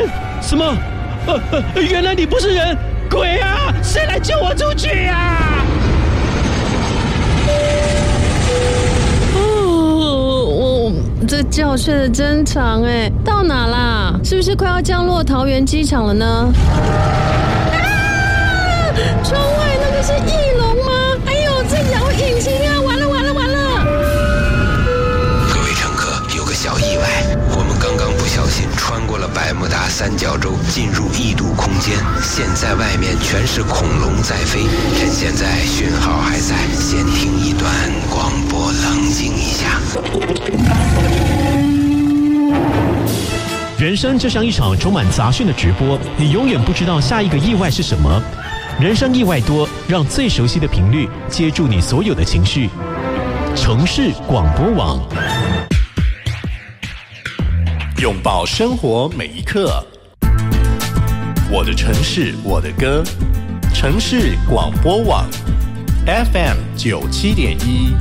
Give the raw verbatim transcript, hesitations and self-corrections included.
什么？呃呃，原来你不是人，鬼啊！谁来救我出去呀？ 哦，我这觉睡得真长哎，到哪啦？是不是快要降落桃园机场了呢？啊！窗外那个是翼龙吗？哎呦，这摇引擎啊！完了完了完了！ 各位乘客，有个小意外，我们刚刚不小心穿过了百慕达三角洲，进入异度空间。现在外面全是恐龙在飞，趁现在讯号还在，先听一段广播，冷静一下。 人生就像一场充满杂讯的直播，你永远不知道下一个意外是什么。人生意外多，让最熟悉的频率接住你所有的情绪。城市广播网， 拥抱生活每一刻。我的城市，我的歌。城市广播网 F M 九七点一。